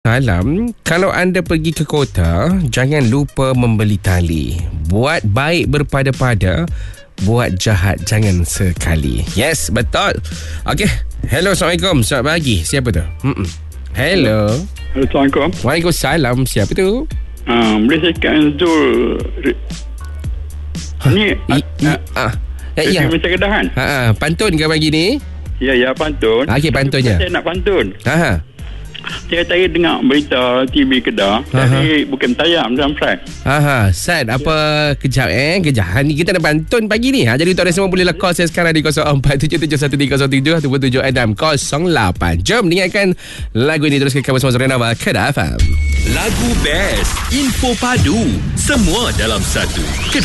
Salam, kalau anda pergi ke kota, jangan lupa membeli tali. Buat baik berpada-pada, buat jahat jangan sekali. Yes, betul. Okey, hello, Assalamualaikum. Selamat pagi. Siapa tu? Hello. Assalamualaikum. Waalaikumsalam. Siapa tu? Boleh saya cakap Zul. Ni Ya. Macam Kedahan. Pantun ke pagi ni? Ya, pantun. Okey, pantunnya. Saya nak pantun. Saya tadi dengar berita TV Kedah. Tapi bukan tayang dalam Fry. Sad, apa kejap kejap ni kita nak pantun pagi ni. Jadi untuk anda semua bolehlah call saya sekarang di 04771307 ataupun 7608. Jom dengarkan lagu ini terus bersama Zorian Awal Kedah FM. Lagu best, info padu, semua dalam satu.